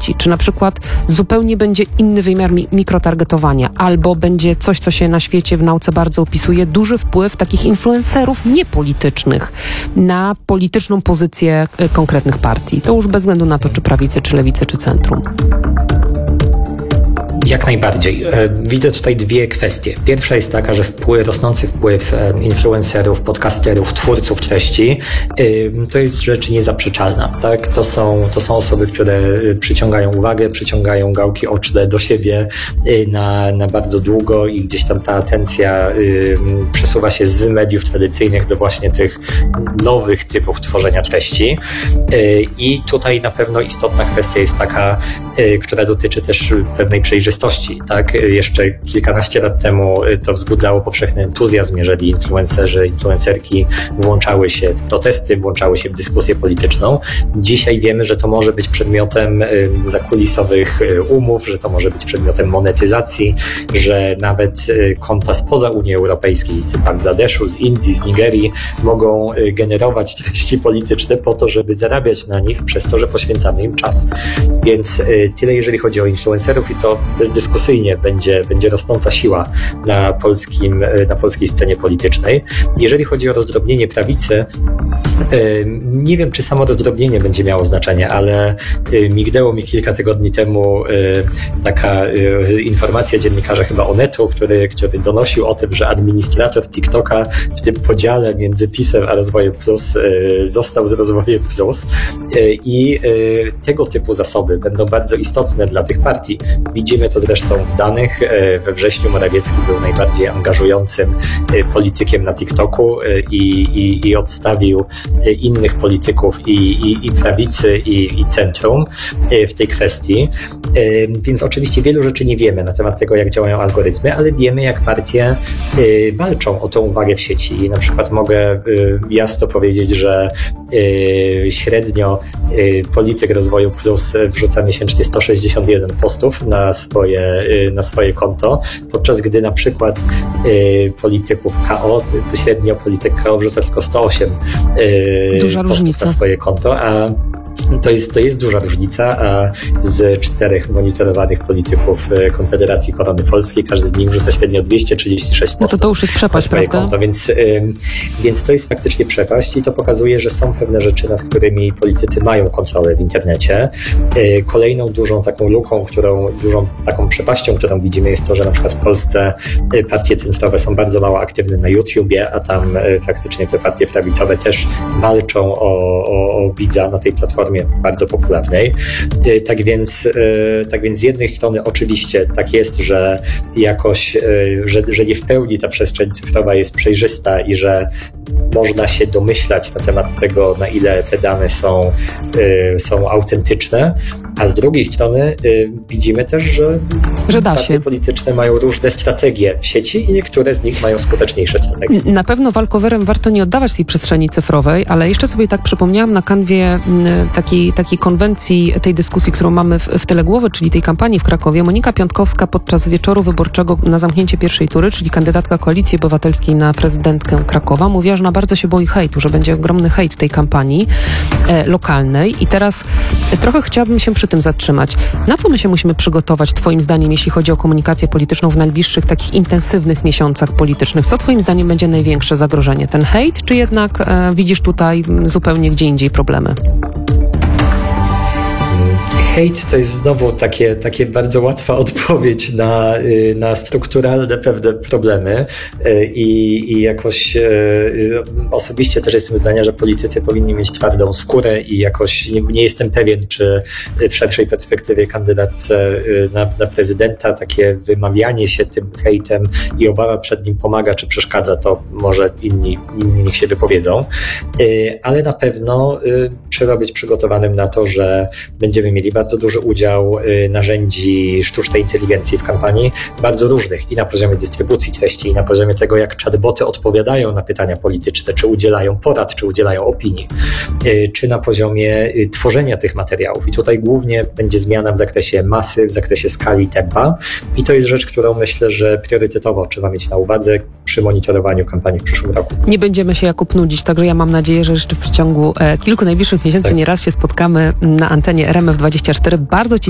sieci? Czy na przykład zupełnie będzie inny wymiar mikrotargetowania, albo będzie coś, co się na świecie w nauce bardzo opisuje, duży wpływ takich influencerów niepolitycznych na polityczną pozycję konkretnych partii? To już bez względu na to, czy prawicy, czy lewicy, czy centrum. Jak najbardziej. Widzę tutaj dwie kwestie. Pierwsza jest taka, że rosnący wpływ influencerów, podcasterów, twórców treści to jest rzecz niezaprzeczalna. Tak? To są osoby, które przyciągają uwagę, przyciągają gałki oczne do siebie na bardzo długo i gdzieś tam ta atencja przesuwa się z mediów tradycyjnych do właśnie tych nowych typów tworzenia treści. I tutaj na pewno istotna kwestia jest taka, która dotyczy też pewnej przejrzystości. Tak? Jeszcze kilkanaście lat temu to wzbudzało powszechny entuzjazm, jeżeli influencerki włączały się w protesty, włączały się w dyskusję polityczną. Dzisiaj wiemy, że to może być przedmiotem zakulisowych umów, że to może być przedmiotem monetyzacji, że nawet konta spoza Unii Europejskiej, z Bangladeszu, z Indii, z Nigerii mogą generować treści polityczne po to, żeby zarabiać na nich przez to, że poświęcamy im czas. Więc tyle jeżeli chodzi o influencerów i to bezdyskusyjnie będzie rosnąca siła na polskiej scenie politycznej. Jeżeli chodzi o rozdrobnienie prawicy, nie wiem, czy samo rozdrobnienie będzie miało znaczenie, ale mignęło mi kilka tygodni temu taka informacja dziennikarza chyba Onetu, który donosił o tym, że administrator TikToka w tym podziale między PiS-em a Rozwojem Plus został z Rozwojem Plus i tego typu zasoby będą bardzo istotne dla tych partii. Widzimy to zresztą w danych. We wrześniu Morawiecki był najbardziej angażującym politykiem na TikToku i odstawił innych polityków i prawicy i centrum w tej kwestii. Więc oczywiście wielu rzeczy nie wiemy na temat tego, jak działają algorytmy, ale wiemy, jak partie walczą o tą uwagę w sieci. I na przykład mogę jasno powiedzieć, że średnio polityk Rozwoju Plus wrzuca miesięcznie 161 postów na swoje konto, podczas gdy na przykład polityków KO, średnio polityk KO wrzuca tylko 108 postów na swoje konto, a to jest duża różnica, a z 4 monitorowanych polityków Konfederacji Korony Polskiej każdy z nich wrzuca średnio 236 postów. No to już jest przepaść, na swoje prawda? konto, więc to jest faktycznie przepaść i to pokazuje, że są pewne rzeczy, nad którymi politycy mają kontrolę w internecie. Kolejną dużą taką luką, dużą taką przepaścią, którą widzimy, jest to, że na przykład w Polsce partie centrowe są bardzo mało aktywne na YouTubie, a tam faktycznie te partie prawicowe też walczą o widza na tej platformie bardzo popularnej. Tak więc z jednej strony oczywiście tak jest, że jakoś, że nie w pełni ta przestrzeń cyfrowa jest przejrzysta i że można się domyślać na temat tego, na ile te dane są autentyczne, a z drugiej strony widzimy też, że partie polityczne mają różne strategie w sieci i niektóre z nich mają skuteczniejsze strategie. Na pewno walkowerem warto nie oddawać tej przestrzeni cyfrowej, ale jeszcze sobie tak przypomniałam na kanwie takiej konwencji, tej dyskusji, którą mamy w tyle głowy, czyli tej kampanii w Krakowie. Monika Piątkowska podczas wieczoru wyborczego na zamknięcie pierwszej tury, czyli kandydatka Koalicji Obywatelskiej na prezydentkę Krakowa, mówiła, że ona bardzo się boi hejtu, że będzie ogromny hejt w tej kampanii lokalnej. I teraz trochę chciałabym się przy tym zatrzymać. Na co my się musimy przygotować, twoim zdaniem, jeśli chodzi o komunikację polityczną w najbliższych takich intensywnych miesiącach politycznych? Co twoim zdaniem będzie największe zagrożenie? Ten hejt, czy jednak widzisz tutaj zupełnie gdzie indziej problemy? Hejt to jest znowu takie bardzo łatwa odpowiedź na strukturalne pewne problemy i jakoś osobiście też jestem zdania, że politycy powinni mieć twardą skórę i jakoś nie jestem pewien, czy w szerszej perspektywie kandydatce na prezydenta takie wymawianie się tym hejtem i obawa przed nim pomaga czy przeszkadza, to może inni niech się wypowiedzą, ale na pewno trzeba być przygotowanym na to, że będziemy mieli bardzo duży udział narzędzi sztucznej inteligencji w kampanii, bardzo różnych i na poziomie dystrybucji treści, i na poziomie tego, jak chatboty odpowiadają na pytania polityczne, czy udzielają porad, czy udzielają opinii, czy na poziomie tworzenia tych materiałów. I tutaj głównie będzie zmiana w zakresie masy, w zakresie skali, tempa i to jest rzecz, którą myślę, że priorytetowo trzeba mieć na uwadze przy monitorowaniu kampanii w przyszłym roku. Nie będziemy się, Jakub, nudzić, także ja mam nadzieję, że jeszcze w ciągu kilku najbliższych miesięcy nieraz się spotkamy na antenie RMF24. Bardzo Ci